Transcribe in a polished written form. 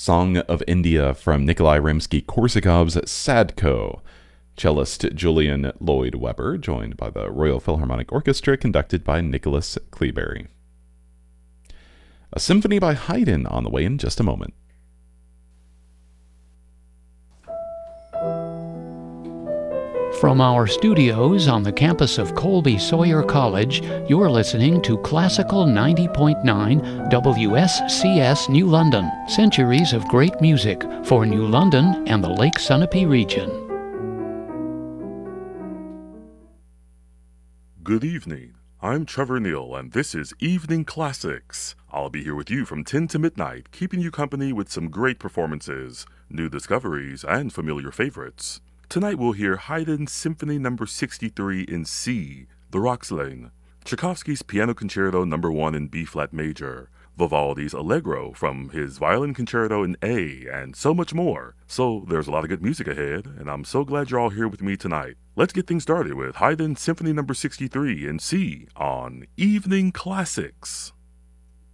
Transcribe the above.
Song of India from Nikolai Rimsky-Korsakov's Sadko. Cellist Julian Lloyd Webber, joined by the Royal Philharmonic Orchestra, conducted by Nicholas Cleberry. A symphony by Haydn on the way in just a moment. From our studios on the campus of Colby Sawyer College, you're listening to Classical 90.9 WSCS New London. Centuries of great music for New London and the Lake Sunapee region. Good evening. I'm Trevor Neal, and this is Evening Classics. I'll be here with you from 10 to midnight, keeping you company with some great performances, new discoveries, and familiar favorites. Tonight we'll hear Haydn's Symphony No. 63 in C, the Roxelane, Tchaikovsky's Piano Concerto No. 1 in B-flat major, Vivaldi's Allegro from his Violin Concerto in A, and so much more. So there's a lot of good music ahead, and I'm so glad you're all here with me tonight. Let's get things started with Haydn's Symphony No. 63 in C on Evening Classics.